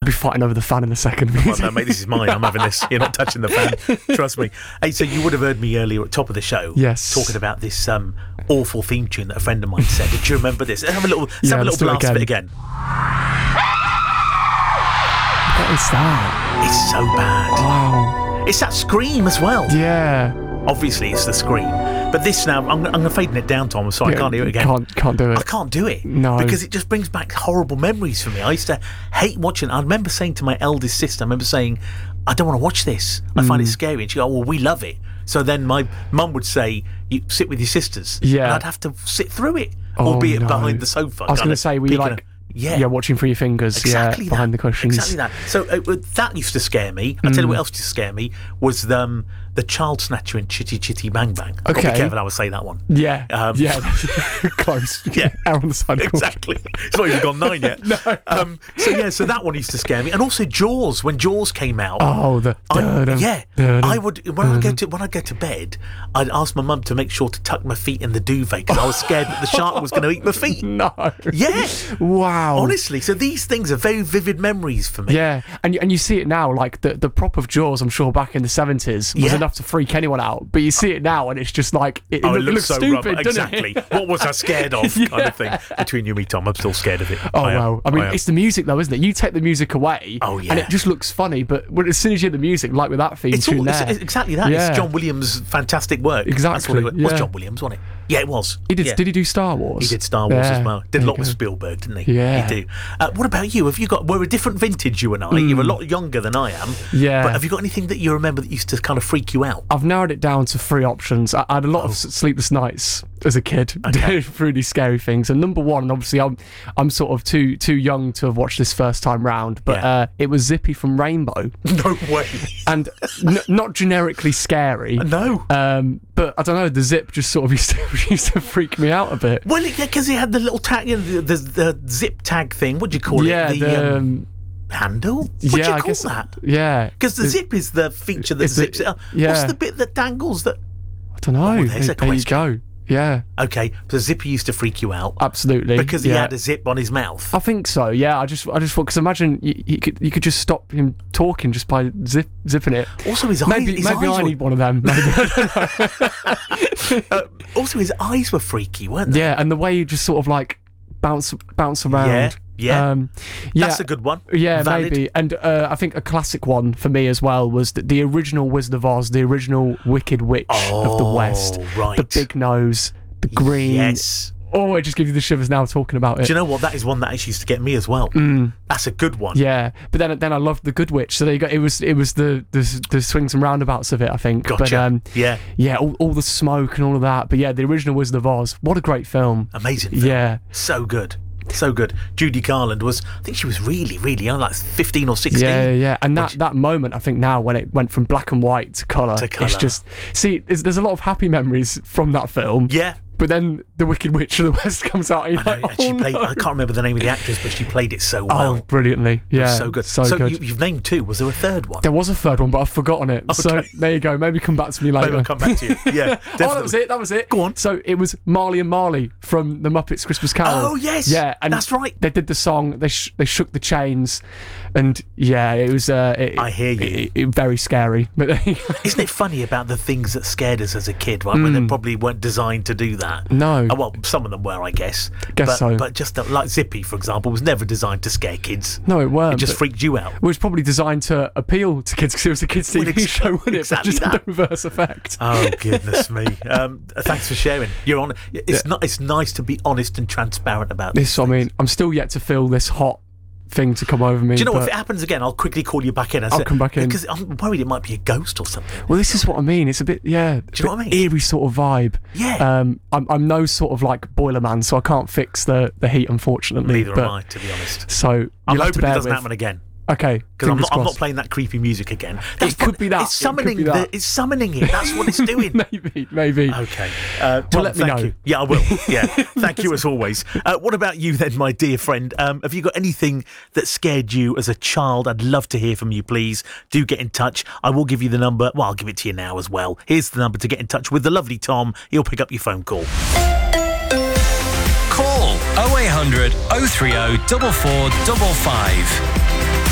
be fighting over the fan in a second. Well, no, mate, this is mine. I'm having this. You're not touching the fan. Trust me. Hey, so you would have heard me earlier at the top of the show. Yes. Talking about this awful theme tune that a friend of mine said. Did you remember this? Let's have a little blast of it again. What is that? It's so bad. Wow. It's that scream as well. Yeah. Obviously, it's the scream. But this now, I'm fading it down, Tom. So I can't hear it again. Can't do it. I can't do it. No. Because it just brings back horrible memories for me. I used to hate watching. I remember saying to my eldest sister, I don't want to watch this. I find it scary. And she'd go, well, we love it. So then my mum would say, you sit with your sisters. Yeah. And I'd have to sit through it, albeit behind the sofa. I was going to say, were you like... Yeah, watching through your fingers, exactly behind the cushions. Exactly that. So that used to scare me. I'll tell you what else used to scare me was the Child Snatcher in Chitty Chitty Bang Bang. Okay. Got to be careful how I say that one. Yeah, close. Yeah, out on the side. Exactly. It's not even gone 9 yet. No. So that one used to scare me, and also Jaws. When Jaws came out, I would when I go to bed, I'd ask my mum to make sure to tuck my feet in the duvet because I was scared that the shark was going to eat my feet. No. Yeah. Wow. Honestly, so these things are very vivid memories for me. Yeah, and you see it now, like the prop of Jaws, I'm sure back in the 70s was enough to freak anyone out, but you see it now and it's just like, it looks so stupid, rubber. doesn't Exactly. it? What was I scared of kind of thing. Between you and me, Tom, I'm still scared of it. Oh, wow. I mean, it's the music though, isn't it? You take the music away, and it just looks funny, but as soon as you hear the music, like with that theme tune there. It's exactly that. Yeah. It's John Williams' fantastic work. Exactly. It was John Williams, wasn't it? Yeah, it was. Did he do Star Wars? He did Star Wars as well. Did a lot with Spielberg, didn't he? Yeah. He did. What about you? We're a different vintage, you and I. You're a lot younger than I am. Yeah. But have you got anything that you remember that used to kind of freak you out? I've narrowed it down to 3 options. I had a lot of sleepless nights as a kid, doing really scary things. And number one, and obviously I'm sort of too young to have watched this first time round, but it was Zippy from Rainbow. No way. And not generically scary. No. But I don't know, the zip just sort of used to freak me out a bit. Well, because he had the little tag, the zip tag thing. What do you call it? The handle? What do you call that? Yeah. Because the zip is the feature that zips it up. What's the bit that dangles that? I don't know. There's a question. There you go. Yeah. Okay, so Zippy used to freak you out. Absolutely. Because he had a zip on his mouth. I think so, yeah. I just thought, because imagine you could just stop him talking just by zipping it. Also, his eyes... Maybe I need one of them. Maybe. Also, his eyes were freaky, weren't they? Yeah, and the way you just sort of like bounce around. Yeah. That's a good one. Yeah, Valid. maybe. And I think a classic one for me as well was the original Wizard of Oz, the original Wicked Witch of the West. Right. The big nose, the green. Yes. Oh, it just gives you the shivers now talking about it. Do you know what? That is one that actually used to get me as well. That's a good one. Yeah, but then I loved the Good Witch. So there you go. It was the swings and roundabouts of it, I think. Gotcha. But yeah, all the smoke and all of that. But yeah, the original Wizard of Oz. What a great film. Amazing film. Yeah. So good. So good. Judy Garland I think she was really, really young, like 15 or 16. Yeah. And that moment, I think now, when it went from black and white to colour, it's just... See, there's a lot of happy memories from that film. Yeah. But then the Wicked Witch of the West comes out. And I can't remember the name of the actress, but she played it so well. Oh, brilliantly. Yeah. So good. So good. You've named 2. Was there a third one? There was a third one, but I've forgotten it. Okay. So there you go. Maybe come back to me later. Maybe I'll come back to you. Yeah, definitely. That was it. Go on. So it was Marley and Marley from The Muppets Christmas Carol. Oh, yes. Yeah, and that's right. They did the song. They shook the chains. And yeah, it was... I hear you. Very scary. Isn't it funny about the things that scared us as a kid, right? When they probably weren't designed to do that. No. Well, some of them were, I guess. So. But just like Zippy, for example, was never designed to scare kids. No, it weren't. It just freaked you out. It was probably designed to appeal to kids because it was a kids' TV show, wasn't it? Exactly but just had the reverse effect. Oh, goodness me. Thanks for sharing. You're on. It's nice to be honest and transparent about this. I mean, I'm still yet to feel this hot thing to come over me. Do you know what? If it happens again, I'll quickly call you back in. I'll come back in. Because I'm worried it might be a ghost or something. Well, this is what I mean. It's a bit, Do you know what I mean? Eerie sort of vibe. Yeah. I'm no sort of like boiler man, so I can't fix the heat, unfortunately. Neither am I, to be honest. So I'm hoping it doesn't happen again. Okay, because I'm not playing that creepy music again. It could be that. It's summoning it's summoning it. That's what it's doing. Maybe. Okay. Tom, well, let me know. You. Yeah, I will. Yeah. Thank you as always. What about you then, my dear friend? Have you got anything that scared you as a child? I'd love to hear from you, please. Do get in touch. I will give you the number. Well, I'll give it to you now as well. Here's the number to get in touch with the lovely Tom. He'll pick up your phone call. Call 0800 030 4455.